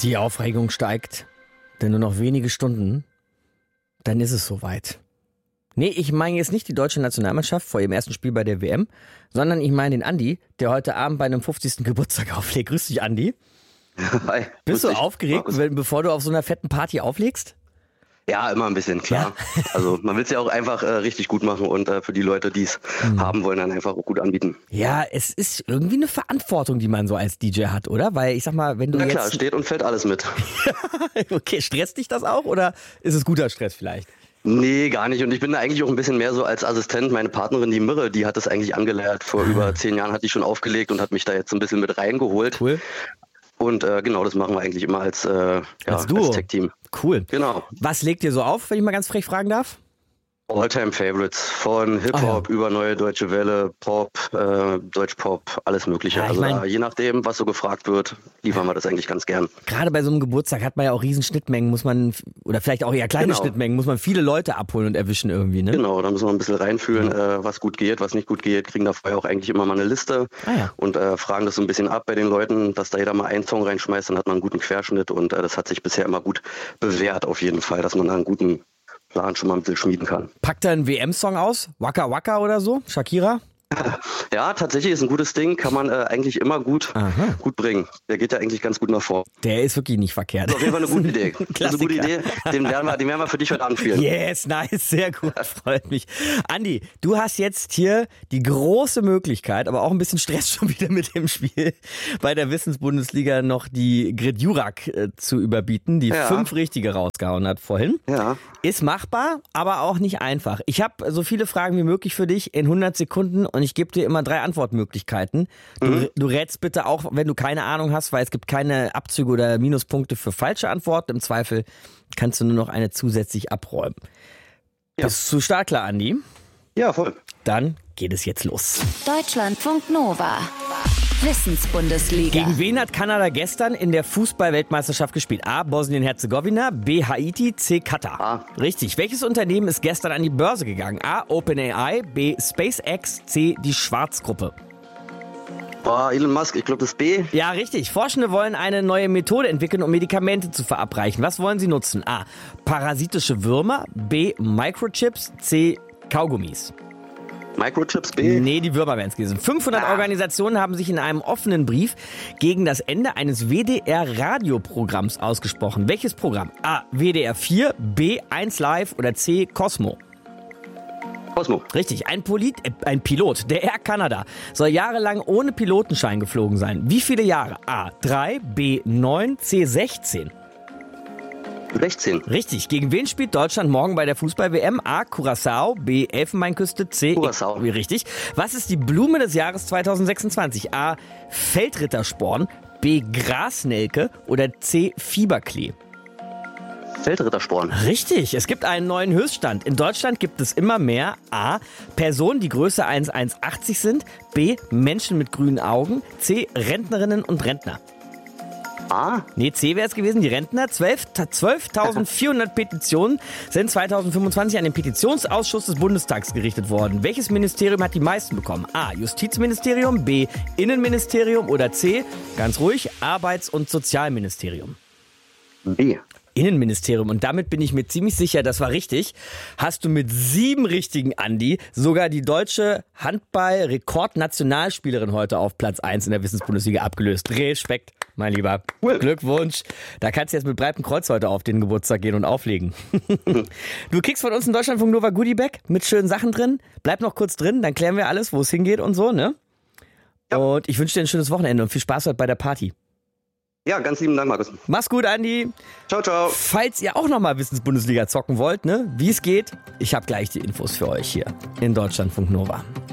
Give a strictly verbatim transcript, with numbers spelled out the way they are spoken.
Die Aufregung steigt, denn nur noch wenige Stunden, dann ist es soweit. Nee, ich meine jetzt nicht die deutsche Nationalmannschaft vor ihrem ersten Spiel bei der W M, sondern ich meine den Andi, der heute Abend bei einem fünfzigsten Geburtstag auflegt. Grüß dich, Andi. Hi. Bist du dich. aufgeregt, wenn, bevor du auf so einer fetten Party auflegst? Ja, immer ein bisschen, klar. Ja. Also man will es ja auch einfach äh, richtig gut machen und äh, für die Leute, die es mhm. haben wollen, dann einfach auch gut anbieten. Ja, es ist irgendwie eine Verantwortung, die man so als D J hat, oder? Weil ich sag mal, wenn du Na jetzt... klar, steht und fällt alles mit. Okay, stresst dich das auch oder ist es guter Stress vielleicht? Nee, gar nicht. Und ich bin da eigentlich auch ein bisschen mehr so als Assistent. Meine Partnerin, die Mirre, die hat das eigentlich angelernt. Vor über zehn Jahren hat die schon aufgelegt und hat mich da jetzt so ein bisschen mit reingeholt. Cool. Und äh, genau, das machen wir eigentlich immer als, äh, ja, als, Duo. als Tech-Team. Cool. Genau. Was legt ihr so auf, wenn ich mal ganz frech fragen darf? All-Time-Favorites. Von Hip-Hop Ah, ja. über Neue Deutsche Welle, Pop, äh, Deutsch-Pop, alles mögliche. Ja, ich also mein, da, je nachdem, was so gefragt wird, liefern wir das eigentlich ganz gern. Gerade bei so einem Geburtstag hat man ja auch riesen Schnittmengen, muss man, oder vielleicht auch eher kleine Genau. Schnittmengen, muss man viele Leute abholen und erwischen irgendwie, ne? Genau, da müssen wir ein bisschen reinfühlen, äh, was gut geht, was nicht gut geht. Kriegen da vorher auch eigentlich immer mal eine Liste Ah, ja. und äh, fragen das so ein bisschen ab bei den Leuten, dass da jeder mal einen Song reinschmeißt, dann hat man einen guten Querschnitt und äh, das hat sich bisher immer gut bewährt auf jeden Fall, dass man da einen guten Plan schon mal ein bisschen schmieden kann. Packt er einen W M-Song aus? Waka Waka oder so? Shakira? Ja, tatsächlich ist ein gutes Ding, kann man äh, eigentlich immer gut, gut bringen. Der geht ja eigentlich ganz gut nach vorne. Der ist wirklich nicht verkehrt. Das ist auf jeden Fall eine gute Idee. Das ist eine gute Idee. Den werden wir, den werden wir für dich heute Abend spielen. Yes, nice, sehr gut, freut mich. Andi, du hast jetzt hier die große Möglichkeit, aber auch ein bisschen Stress schon wieder mit dem Spiel, bei der Wissensbundesliga noch die Grit Jurak äh, zu überbieten, die Ja. fünf richtige rausgehauen hat vorhin. Ja. Ist machbar, aber auch nicht einfach. Ich habe so viele Fragen wie möglich für dich in hundert Sekunden und ich gebe dir immer drei Antwortmöglichkeiten. Du, Mhm. du rätst bitte auch, wenn du keine Ahnung hast, weil es gibt keine Abzüge oder Minuspunkte für falsche Antworten. Im Zweifel kannst du nur noch eine zusätzlich abräumen. Ja. Bist du startklar, Andi? Ja, voll. Dann geht es jetzt los. Deutschlandfunk Nova. Wissensbundesliga. Gegen wen hat Kanada gestern in der Fußball-Weltmeisterschaft gespielt? A. Bosnien-Herzegowina, B. Haiti, C. Katar. A. Richtig. Welches Unternehmen ist gestern an die Börse gegangen? A. OpenAI, B. SpaceX, C. die Schwarz-Gruppe. Oh, Elon Musk, ich glaube das B. Ja, richtig. Forschende wollen eine neue Methode entwickeln, um Medikamente zu verabreichen. Was wollen sie nutzen? A. Parasitische Würmer, B. Microchips, C. Kaugummis. Microchips B. Nee, die Würmer wären es gewesen. fünfhundert Ah. Organisationen haben sich in einem offenen Brief gegen das Ende eines W D R-Radioprogramms ausgesprochen. Welches Programm? A. W D R vier, B. eins Live oder C. Cosmo. Cosmo. Richtig, ein, Polit, äh, ein Pilot der Air Canada soll jahrelang ohne Pilotenschein geflogen sein. Wie viele Jahre? A. drei, B. neun, C. sechzehn. sechzehn. Richtig. Gegen wen spielt Deutschland morgen bei der Fußball-W M? A. Curaçao, B. Elfenbeinküste, C. Curaçao. Wie richtig. Was ist die Blume des Jahres zweitausendsechsundzwanzig? A. Feldrittersporn, B. Grasnelke oder C. Fieberklee? Feldrittersporn. Richtig. Es gibt einen neuen Höchststand. In Deutschland gibt es immer mehr A. Personen, die größer als eins Komma achtzig sind, B. Menschen mit grünen Augen, C. Rentnerinnen und Rentner. A. Nee, C wäre es gewesen, die Rentner. zwölftausendvierhundert Petitionen sind zweitausendfünfundzwanzig an den Petitionsausschuss des Bundestags gerichtet worden. Welches Ministerium hat die meisten bekommen? A. Justizministerium, B. Innenministerium oder C. Ganz ruhig, Arbeits- und Sozialministerium. B. Innenministerium. Und damit bin ich mir ziemlich sicher, das war richtig. Hast du mit sieben richtigen, Andi, sogar die deutsche Handball-Rekordnationalspielerin heute auf Platz eins in der Wissensbundesliga abgelöst. Respekt, mein Lieber. Cool. Glückwunsch. Da kannst du jetzt mit breitem Kreuz heute auf den Geburtstag gehen und auflegen. Du kriegst von uns in Deutschlandfunk Nova Goodie Bag mit schönen Sachen drin. Bleib noch kurz drin, dann klären wir alles, wo es hingeht und so, ne? Ja. Und ich wünsche dir ein schönes Wochenende und viel Spaß heute bei der Party. Ja, ganz lieben Dank, Markus. Mach's gut, Andi. Ciao, ciao. Falls ihr auch nochmal Wissensbundesliga zocken wollt, ne, wie es geht, ich habe gleich die Infos für euch hier in Deutschlandfunk Nova.